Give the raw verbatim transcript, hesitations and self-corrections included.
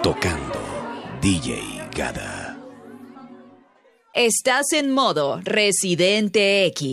Tocando D J Gada. Estás en modo Residente X.